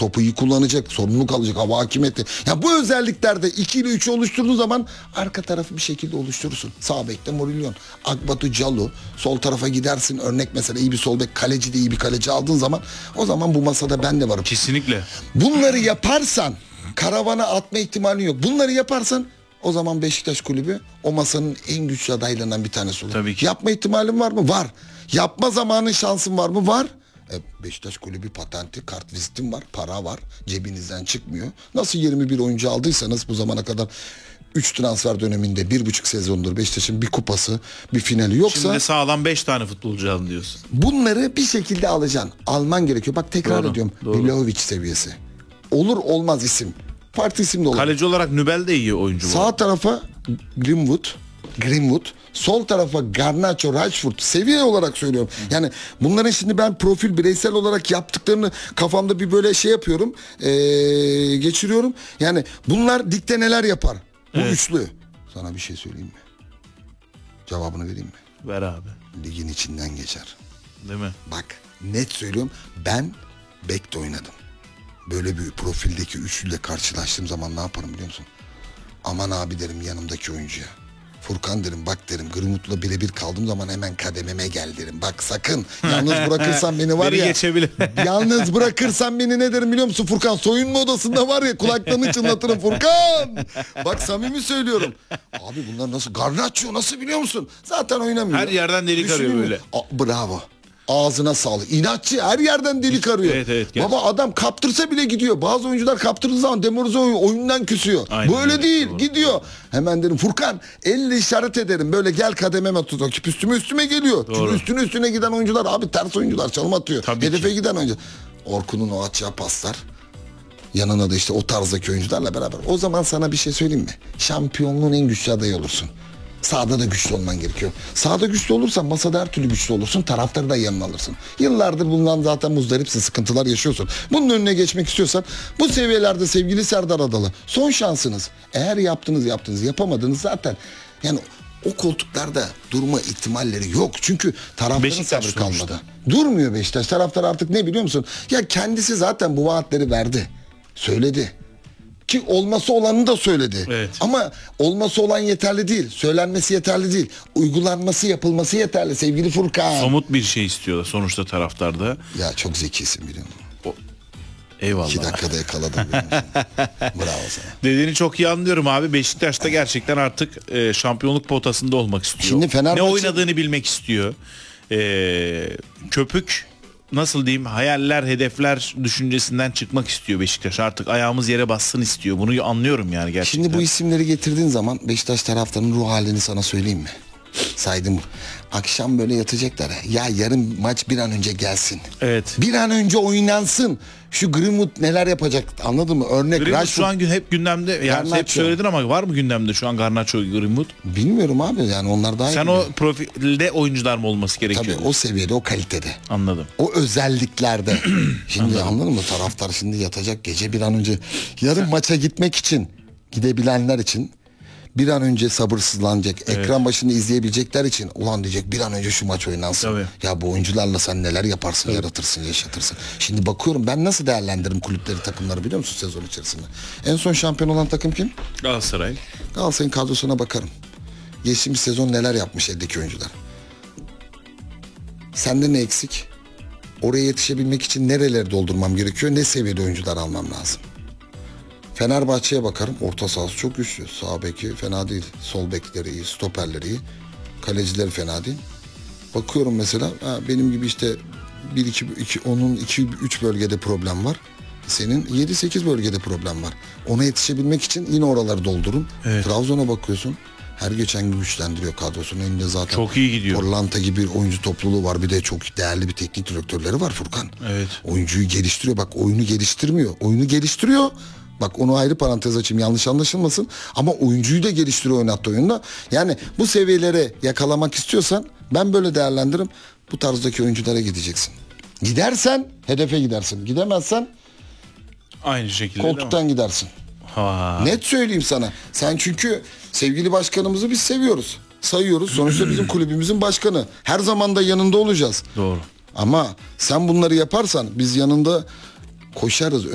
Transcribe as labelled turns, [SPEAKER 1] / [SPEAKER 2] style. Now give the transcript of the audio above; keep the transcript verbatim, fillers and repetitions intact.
[SPEAKER 1] Topu iyi kullanacak, sorumluluk alacak, hava hakimiyeti. Ya bu özelliklerde iki ile üçü oluşturduğun zaman arka tarafı bir şekilde oluşturursun. Sağ bekte Morilyon, Akbatu, Calu, sol tarafa gidersin. Örnek mesela iyi bir sol bek, kaleci de iyi bir kaleci aldığın zaman o zaman bu masada ben de varım.
[SPEAKER 2] Kesinlikle.
[SPEAKER 1] Bunları yaparsan karavana atma ihtimalin yok. Bunları yaparsan o zaman Beşiktaş kulübü o masanın en güçlü adaylarından bir tanesi olur.
[SPEAKER 2] Tabii ki.
[SPEAKER 1] Yapma ihtimalin var mı? Var. Yapma zamanın şansın var mı? Var. E, Beşiktaş kulübü patenti, kart vizitim var, para var, cebinizden çıkmıyor. Nasıl yirmi bir oyuncu aldıysanız bu zamana kadar üç transfer döneminde bir buçuk sezondur Beşiktaş'ın bir kupası, bir finali yoksa...
[SPEAKER 2] Şimdi de sağlam beş tane futbolcu alın diyorsun.
[SPEAKER 1] Bunları bir şekilde alacaksın. Alman gerekiyor. Bak tekrar
[SPEAKER 2] Doğru,
[SPEAKER 1] ediyorum.
[SPEAKER 2] doğru.
[SPEAKER 1] Vlahovic seviyesi. Olur olmaz isim. Parti isim de olur.
[SPEAKER 2] Kaleci olarak Nübel de iyi oyuncu. bu.
[SPEAKER 1] Sağ tarafa Greenwood, Greenwood, sol tarafa Garnacho, Rashford, seviye olarak söylüyorum. Yani bunların şimdi ben profil bireysel olarak yaptıklarını kafamda bir böyle şey yapıyorum, ee, geçiriyorum. Yani bunlar ligde neler yapar? Bu
[SPEAKER 2] Evet.
[SPEAKER 1] üçlü. Sana bir şey söyleyeyim mi? Cevabını vereyim mi?
[SPEAKER 2] Ver abi.
[SPEAKER 1] Ligin içinden geçer.
[SPEAKER 2] Değil mi?
[SPEAKER 1] Bak net söylüyorum, ben bekte oynadım. Böyle bir profildeki üçlüyle karşılaştığım zaman ne yaparım biliyor musun? Aman abi derim yanımdaki oyuncuya. Furkan derim, bak derim, Greenwood'la birebir kaldığım zaman hemen kadememe gel derim. Bak sakın yalnız bırakırsan beni var
[SPEAKER 2] Biri
[SPEAKER 1] ya.
[SPEAKER 2] geçebilir.
[SPEAKER 1] Yalnız bırakırsan beni ne derim biliyor musun Furkan? Soyunma odasında var ya, kulaklarını çınlatırım Furkan. Bak samimi söylüyorum. Abi bunlar nasıl? Garnacho nasıl biliyor musun? Zaten oynamıyor.
[SPEAKER 2] Her yerden delik arıyor
[SPEAKER 1] Düşünün mü?
[SPEAKER 2] böyle.
[SPEAKER 1] A- bravo. Ağzına sağlık. İnatçı, her yerden delik arıyor.
[SPEAKER 2] Evet, evet, gerçekten.
[SPEAKER 1] Baba adam kaptırsa bile gidiyor. Bazı oyuncular kaptırdığı zaman demoralize oyundan küsüyor.
[SPEAKER 2] Aynen
[SPEAKER 1] Böyle
[SPEAKER 2] öyle,
[SPEAKER 1] değil.
[SPEAKER 2] doğru.
[SPEAKER 1] Gidiyor. Hemen derim Furkan elle işaret ederim. Böyle gel kadememe tut. Rakip üstüme üstüme geliyor.
[SPEAKER 2] Doğru.
[SPEAKER 1] Çünkü üstüne üstüne giden oyuncular abi ters oyuncular, çalım atıyor.
[SPEAKER 2] Tabii
[SPEAKER 1] Hedefe
[SPEAKER 2] ki.
[SPEAKER 1] giden oyuncu. Orkun'un o atacağı paslar. Yanına da işte o tarzdaki oyuncularla beraber. O zaman sana bir şey söyleyeyim mi? Şampiyonluğun en güçlü adayı olursun. Sağda da güçlü olman gerekiyor. Sağda güçlü olursan masada her türlü güçlü olursun. Taraftarı da yanına alırsın. Yıllardır bundan zaten muzdaripsin, sıkıntılar yaşıyorsun. Bunun önüne geçmek istiyorsan bu seviyelerde sevgili Serdar Adalı son şansınız. Eğer yaptınız yaptınız yapamadınız zaten yani o koltuklarda durma ihtimalleri yok. Çünkü taraftarın
[SPEAKER 2] Beşiktaş
[SPEAKER 1] sabrı
[SPEAKER 2] sonuçta.
[SPEAKER 1] kalmadı. Durmuyor Beşiktaş. Taraftar artık ne biliyor musun? Ya kendisi zaten bu vaatleri verdi. Söyledi. Ki olması olanı da söyledi.
[SPEAKER 2] Evet.
[SPEAKER 1] Ama olması olan yeterli değil. Söylenmesi yeterli değil. Uygulanması, yapılması yeterli sevgili Furkan.
[SPEAKER 2] Somut bir şey istiyorlar sonuçta taraftarda.
[SPEAKER 1] Ya çok zekisin biliyor musun?
[SPEAKER 2] O... Eyvallah.
[SPEAKER 1] İki dakikada yakaladım. biliyor musun? Bravo sana.
[SPEAKER 2] Dediğini çok iyi anlıyorum abi. Beşiktaş'ta gerçekten artık e, şampiyonluk potasında olmak istiyor.
[SPEAKER 1] Şimdi Fenerbahçe-
[SPEAKER 2] Ne oynadığını bilmek istiyor. E, köpük nasıl diyeyim, hayaller, hedefler düşüncesinden çıkmak istiyor Beşiktaş. Artık ayağımız yere bassın istiyor. Bunu anlıyorum yani gerçekten.
[SPEAKER 1] Şimdi bu isimleri getirdiğin zaman Beşiktaş taraftarının ruh halini sana söyleyeyim mi? Saydım. Akşam böyle yatacaklar. Ya yarın maç bir an önce gelsin.
[SPEAKER 2] Evet.
[SPEAKER 1] Bir an önce oynansın. Şu Greenwood neler yapacak anladın mı? Örnek
[SPEAKER 2] Greenwood
[SPEAKER 1] Rashford.
[SPEAKER 2] şu an gün hep gündemde. Yani
[SPEAKER 1] Garnacho.
[SPEAKER 2] hep söyledin ama var mı gündemde şu an Garnacho, Greenwood?
[SPEAKER 1] Bilmiyorum abi yani onlar daha iyi
[SPEAKER 2] Sen
[SPEAKER 1] biliyor.
[SPEAKER 2] o profilde oyuncular mı olması gerekiyor?
[SPEAKER 1] Tabii o seviyede, o kalitede.
[SPEAKER 2] Anladım.
[SPEAKER 1] O özelliklerde. Şimdi anladın mı? Taraftar şimdi yatacak gece bir an önce. Yarın maça gitmek için, gidebilenler için bir an önce sabırsızlanacak. Ekran başında izleyebilecekler için ulan diyecek bir an önce şu maç oynansın.
[SPEAKER 2] Tabii.
[SPEAKER 1] Ya bu oyuncularla sen neler yaparsın, yaratırsın, yaşatırsın. Şimdi bakıyorum ben nasıl değerlendiririm kulüpleri, takımları biliyor musun sezon içerisinde? En son şampiyon olan takım kim?
[SPEAKER 2] Galatasaray.
[SPEAKER 1] Galatasaray'ın kadrosuna bakarım. Geçtiğimiz sezon neler yapmış eldeki oyuncular. Sende ne eksik? Oraya yetişebilmek için nereleri doldurmam gerekiyor? Ne seviyede oyuncular almam lazım? Fenerbahçe'ye bakarım. Orta sahası çok güçlü. Sağ beki fena değil. Sol bekleri iyi. Stoperleri iyi. Kalecileri fena değil. Bakıyorum mesela ha, benim gibi işte bir iki iki onun iki üç bölgede problem var. Senin yedi sekiz bölgede problem var. Ona yetişebilmek için yine oraları doldurun.
[SPEAKER 2] Evet.
[SPEAKER 1] Trabzon'a bakıyorsun. Her geçen gün güçlendiriyor kadrosunun elinde zaten.
[SPEAKER 2] Çok iyi gidiyor.
[SPEAKER 1] Porlanta gibi bir oyuncu topluluğu var. Bir de çok değerli bir teknik direktörleri var Furkan.
[SPEAKER 2] Evet.
[SPEAKER 1] Oyuncuyu geliştiriyor. Bak oyunu geliştirmiyor. Oyunu geliştiriyor. Bak onu ayrı parantez açayım yanlış anlaşılmasın. Ama oyuncuyu da geliştiriyor oynattığı oyunda. Yani bu seviyelere yakalamak istiyorsan ben böyle değerlendiririm. Bu tarzdaki oyunculara gideceksin. Gidersen hedefe gidersin. Gidemezsen
[SPEAKER 2] Aynı şekilde değil mi?
[SPEAKER 1] koltuktan gidersin.
[SPEAKER 2] Ha.
[SPEAKER 1] Net söyleyeyim sana. Sen çünkü sevgili başkanımızı biz seviyoruz. Sayıyoruz. Sonuçta bizim kulübümüzün başkanı. Her zaman da yanında olacağız.
[SPEAKER 2] Doğru.
[SPEAKER 1] Ama sen bunları yaparsan biz yanında koşarız.